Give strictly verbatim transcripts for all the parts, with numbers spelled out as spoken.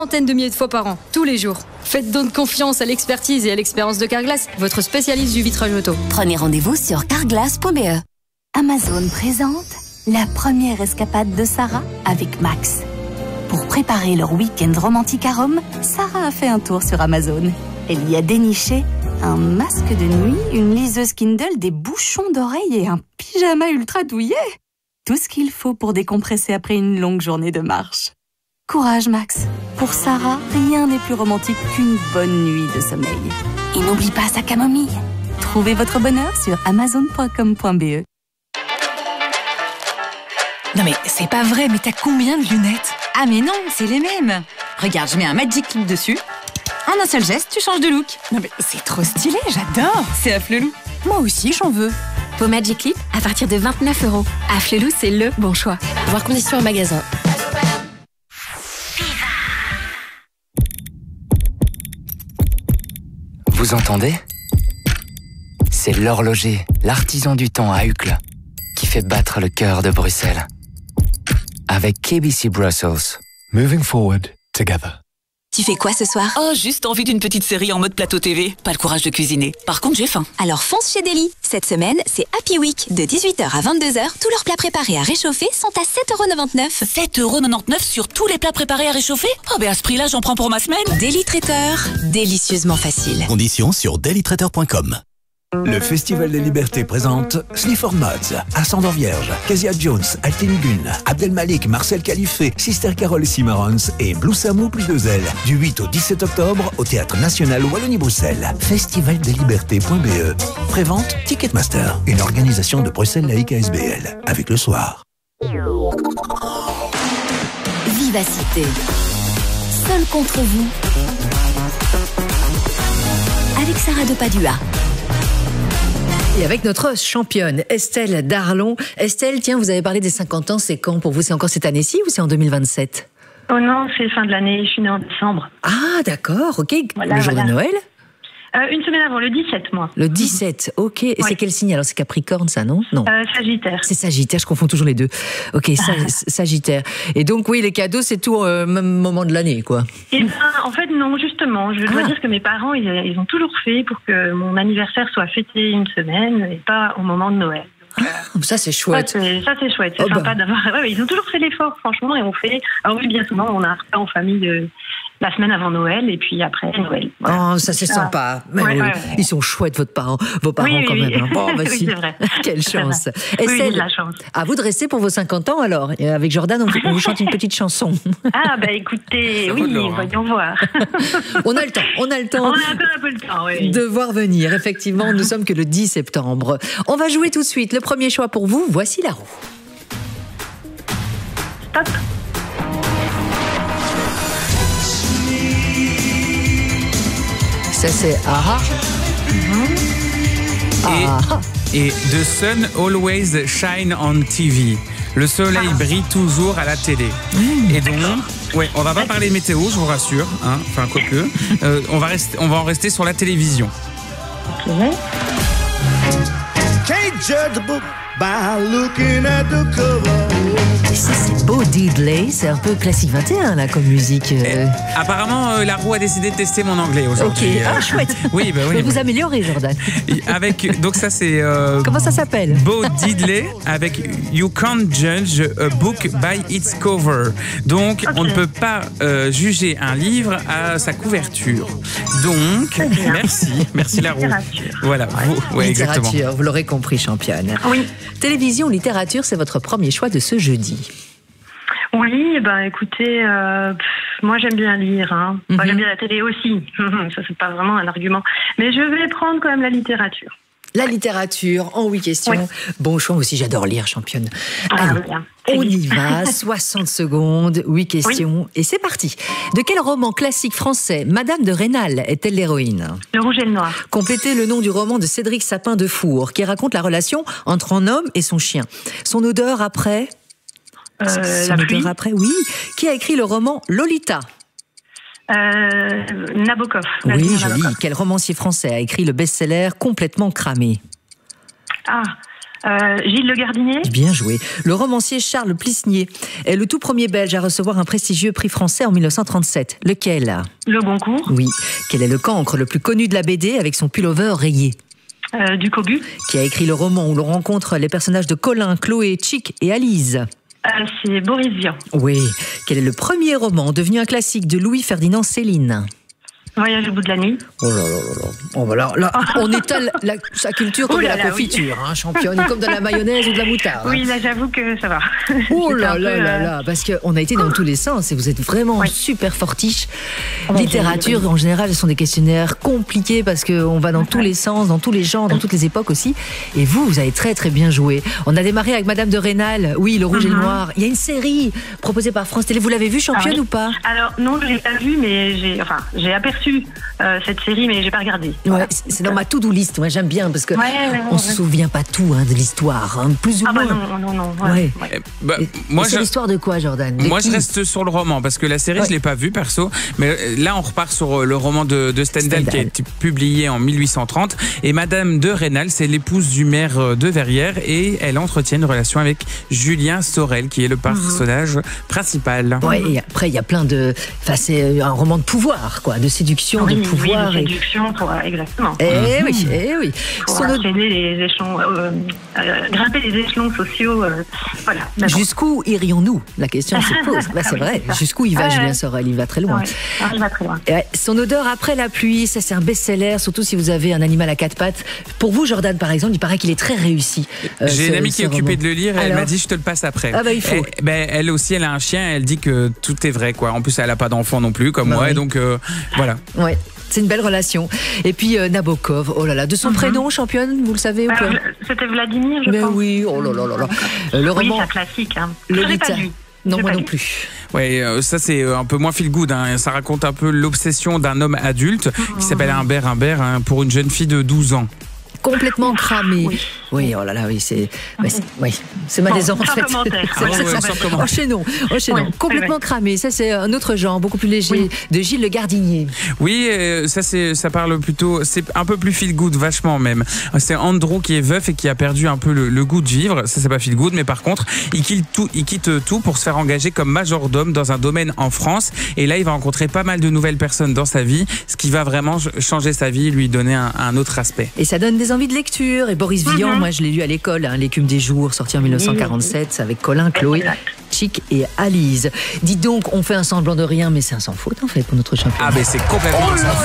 Centaines de milliers de fois par an, tous les jours. Faites donc confiance à l'expertise et à l'expérience de Carglass, votre spécialiste du vitrage auto. Prenez rendez-vous sur carglass point b e. Amazon présente la première escapade de Sarah avec Max. Pour préparer leur week-end romantique à Rome, Sarah a fait un tour sur Amazon. Elle y a déniché un masque de nuit, une liseuse Kindle, des bouchons d'oreilles et un pyjama ultra douillet. Tout ce qu'il faut pour décompresser après une longue journée de marche. Courage Max. Pour Sarah, rien n'est plus romantique qu'une bonne nuit de sommeil. Et n'oublie pas sa camomille. Trouvez votre bonheur sur amazon point com point b e. Non mais c'est pas vrai, mais t'as combien de lunettes? Ah mais non, c'est les mêmes. Regarde, je mets un Magic Clip dessus. En un seul geste, tu changes de look. Non mais c'est trop stylé, j'adore. C'est Afflelou. Moi aussi, j'en veux. Pour Magic Clip, à partir de vingt-neuf euros. Afflelou, c'est le bon choix. Voir conditions en magasin. Vous entendez? C'est l'horloger, l'artisan du temps à Uccle, qui fait battre le cœur de Bruxelles. Avec K B C Brussels. Moving forward together. Tu fais quoi ce soir? Oh, juste envie d'une petite série en mode plateau T V. Pas le courage de cuisiner. Par contre, j'ai faim. Alors fonce chez Deli. Cette semaine, c'est Happy Week. De dix-huit heures à vingt-deux heures, tous leurs plats préparés à réchauffer sont à sept euros quatre-vingt-dix-neuf. sept euros quatre-vingt-dix-neuf sur tous les plats préparés à réchauffer? Oh, ben à ce prix-là, j'en prends pour ma semaine. Deli Traiteur. Délicieusement facile. Conditions sur deli traiteur point com. Le Festival des Libertés présente Slifford Mods, Ascendant Vierge, Kezia Jones, Altin Gun, Abdel Malik, Marcel Califé, Sister Carol et Cimarrons et Blue Samou plus deux ailes. Du huit au dix-sept octobre au Théâtre National Wallonie-Bruxelles. festival des libertés point b e. Prévente Ticketmaster, une organisation de Bruxelles Laïque A S B L. Avec le soir. Vivacité. Seul contre vous. Avec Sarah de Padua. Et avec notre championne, Estelle Darlon. Estelle, tiens, vous avez parlé des cinquante ans, c'est quand pour vous? C'est encore cette année-ci ou c'est en deux mille vingt-sept? Oh non, c'est fin de l'année, je suis née en décembre. Ah, d'accord, ok. Voilà, le jour voilà. de Noël? euh, Une semaine avant, le dix-sept, moi. Le dix-sept, ok. Et Oui. c'est quel signe alors? C'est Capricorne, ça, non? Non. Euh, Sagittaire. C'est Sagittaire, je confonds toujours les deux. Ok, sa- Sagittaire. Et donc, oui, les cadeaux, c'est tout au euh, même moment de l'année, quoi. Et ben, en fait, non, justement. Je dois Ah. dire que mes parents, ils, ils ont toujours fait pour que mon anniversaire soit fêté une semaine et pas au moment de Noël. Ah, ça, c'est Ça, chouette. c'est, ça, c'est chouette. C'est Oh, bah. sympa d'avoir. Ouais, ouais, ils ont toujours fait l'effort, franchement, et on fait. Alors, oui, bien souvent, on a un repas en famille euh, la semaine avant Noël et puis après Noël. Voilà. Oh, ça, c'est Ah. sympa. Mais Ouais, oui, ouais, ouais. Ils sont chouettes, votre parent, vos parents, Oui, quand oui, même. oui. hein. Bon, bah, Oui, si. c'est vrai. Quelle C'est chance. vrai. Oui, Estelle, j'ai de la chance. à vous de rester pour vos cinquante ans, alors. Et avec Jordan, on, on vous chante une petite chanson. Ah, bah écoutez, Ça oui, vaut de l'or, hein. voyons voir. On a le temps, on a le On temps. a encore un peu le temps, oui. De voir venir, effectivement, nous ne sommes que le dix septembre. On va jouer tout de suite. Le premier choix pour vous, voici la roue. Stop. Ça c'est ah Et, ah. et The Sun Always Shine on T V. Le soleil brille toujours à la télé. Et donc, ouais, on va pas parler météo, je vous rassure. Hein, enfin, quoique. Euh, on, va rester, on va en rester sur la télévision. Ok. Can't judge a book by looking at the cover. Et ça c'est Bo Diddley, c'est un peu classique vingt et un là comme musique. euh. Apparemment, euh, la roue a décidé de tester mon anglais Ok, aujourd'hui. ah chouette. Oui, bah oui. Mais vous améliorez Jordan. Avec, donc ça c'est euh, Comment ça s'appelle? Bo Diddley avec You Can't Judge a Book by Its Cover. Donc on ne peut pas euh, juger un livre à sa couverture. Donc merci, merci la roue. Littérature. Voilà, vous, ouais, exactement. Littérature, vous l'aurez compris, championne. Oui. Télévision, littérature, c'est votre premier choix de ce jeudi. Oui, ben écoutez, euh, pff, moi j'aime bien lire, hein. Moi, Mhm. j'aime bien la télé aussi. Ça c'est pas vraiment un argument, mais je vais prendre quand même la littérature. La littérature, en huit questions. Oui. Bon choix aussi, j'adore lire, championne. Ah, Allez, bien. on y va, soixante secondes, huit questions, et c'est parti. De quel roman classique français Madame de Rênal est-elle l'héroïne? Le rouge et le noir. Complétez le nom du roman de Cédric Sapin de Four, qui raconte la relation entre un homme et son chien. Son odeur après Euh, Son la pluie. odeur après, oui. Qui a écrit le roman Lolita? Euh, Nabokov. Oui, Vladimir joli. Nabokov. Quel romancier français a écrit le best-seller Complètement cramé? Ah, Euh, Gilles Le Gardinier. Bien joué. Le romancier Charles Plisnier est le tout premier Belge à recevoir un prestigieux prix français en mille neuf cent trente-sept. Lequel? Le Goncourt. Oui. Quel est le cancre le plus connu de la B D avec son pullover rayé? Euh, du Cobu. Qui a écrit le roman où l'on rencontre les personnages de Colin, Chloé, Chick et Alice? Euh, c'est Boris Vian. Oui. Quel est le premier roman devenu un classique de Louis-Ferdinand Céline? Voyage au bout de la nuit. Oh là là là là. Oh, voilà. Là, on étale la, sa culture comme oh là de la là, confiture, oui. hein, championne, comme de la mayonnaise ou de la moutarde. Oui, là, j'avoue que ça va. Oh là peu, là là euh... là, parce qu'on a été dans tous les sens et vous êtes vraiment oui. super fortiche. Oh, Littérature, en général, ce sont des questionnaires compliqués parce qu'on va dans tous les sens, dans tous les genres, dans toutes les époques aussi. Et vous, vous avez très très bien joué. On a démarré avec Madame de Rênal, oui, Le Rouge mm-hmm. et le Noir. Il y a une série proposée par France Télé. Vous l'avez vue, championne, ah, oui. ou pas? Alors, non, je ne l'ai pas vue, mais j'ai enfin, j'ai aperçu euh, cette série, mais j'ai pas regardé. Ouais, c'est dans ma to-do list. Moi, j'aime bien parce que ouais, ouais, ouais, on se ouais. souvient pas tout hein, de l'histoire, hein, plus ou ah moins. Bah non, non, non. Ouais. Ouais. Eh, bah, et, moi, et c'est je... l'histoire de quoi, Jordan? Moi, je reste sur le roman parce que la série, ouais. je l'ai pas vue perso. Mais là, on repart sur le roman de, de Stendhal, Stendhal qui a été publié en mille huit cent trente. Et Madame de Rênal, c'est l'épouse du maire de Verrières et elle entretient une relation avec Julien Sorel, qui est le personnage mmh. principal. Ouais. Et après, il y a plein de. Enfin, c'est un roman de pouvoir, quoi, de séduction, oui, de pouvoir. Oui, de séduction. Pour, exactement. Eh mmh. oui, eh oui. Pour accéder les échelons, euh, euh, grimper les échelons sociaux, euh, voilà. Jusqu'où irions-nous? La question se pose. Bah, c'est vrai. Jusqu'où il va, ah, Julien Sorel? Il va très loin. Ouais. Ah, il va très loin. Et son odeur après la pluie, ça c'est un best-seller, surtout si vous avez un animal à quatre pattes. Pour vous, Jordan, par exemple, il paraît qu'il est très réussi. Euh, J'ai une amie qui est occupée de le lire. Et elle m'a dit, je te le passe après. Ah bah il faut. Et, ben, elle aussi, elle a un chien. Elle dit que tout est vrai, quoi. En plus, elle a pas d'enfant non plus, comme bah, moi. Oui. Et donc, euh, voilà. Ouais. C'est une belle relation. Et puis euh, Nabokov, oh là là, de son mm-hmm. prénom, championne, vous le savez ou pas? euh, C'était Vladimir, je Mais pense. oui, oh là là là là. Euh, le oui, roman. c'est un classique. Hein. Lolita. Non, moi non lu. plus. Ouais, euh, ça c'est un peu moins feel good. Hein. Ça raconte un peu l'obsession d'un homme adulte mmh. qui s'appelle Humbert Humbert hein, pour une jeune fille de douze ans. Complètement cramé. Oui. oui, oh là là, oui, c'est, ouais, c'est, oui, c'est malaisant bon, en fait. Enchaînons, enchaînons. Ouais, Complètement ouais. cramé. Ça, c'est un autre genre, beaucoup plus léger, oui. de Gilles Le Gardinier. Oui, euh, ça, c'est, ça parle plutôt, c'est un peu plus feel good, vachement même. C'est Andrew qui est veuf et qui a perdu un peu le, le goût de vivre. Ça, c'est pas feel good, mais par contre, il quitte tout, il quitte tout pour se faire engager comme majordome dans un domaine en France. Et là, il va rencontrer pas mal de nouvelles personnes dans sa vie, ce qui va vraiment changer sa vie, lui donner un, un autre aspect. Et ça donne des envies de lecture. Et Boris mm-hmm. Vian, moi je l'ai lu à l'école, hein, L'écume des jours, sorti en mille neuf cent quarante-sept, mmh. avec Colin, Chloé, Chick et Alice. Dites donc, on fait un semblant de rien, mais c'est un sans faute en fait pour notre champion. Ah mais c'est complètement oh un sans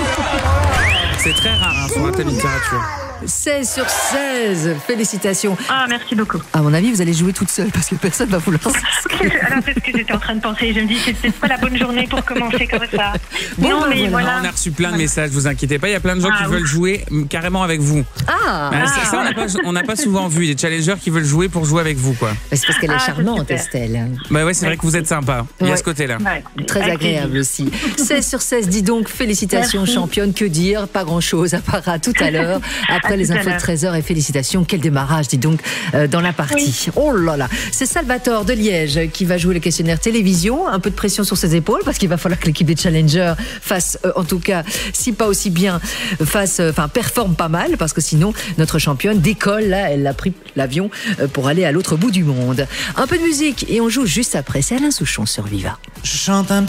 faute. C'est très rare hein, sur la telle littérature. seize sur seize, félicitations. Ah, merci beaucoup. À mon avis, vous allez jouer toute seule parce que personne va vouloir s'inscrire. Alors, c'est ce que j'étais en train de penser. Je me dis, c'est peut-être pas la bonne journée pour commencer comme ça. Bon, non, mais voilà. voilà. On a reçu plein de messages, vous inquiétez pas. Il y a plein de gens ah, qui oui. veulent jouer carrément avec vous. Ah, ben, ah ça, on n'a pas, pas souvent vu des challengers qui veulent jouer pour jouer avec vous, quoi. C'est parce qu'elle est ah, charmante, c'est Estelle. Bah ouais, c'est vrai que vous êtes sympa. Il y a ce côté-là. Ouais, très agréable aussi. seize sur seize, dis donc, félicitations, merci. Championne. Que dire? Pas grand-chose, à part à tout à l'heure. Après à les infos de treize heures et félicitations. Quel démarrage, dis donc, euh, dans la partie. Oui. Oh là là. C'est Salvatore de Liège qui va jouer le questionnaire télévision. Un peu de pression sur ses épaules parce qu'il va falloir que l'équipe des challengers fasse, euh, en tout cas, si pas aussi bien, fasse, enfin, euh, performe pas mal parce que sinon, notre championne décolle. Là, elle a pris l'avion euh, pour aller à l'autre bout du monde. Un peu de musique et on joue juste après. C'est Alain Souchon sur Viva. Je chante un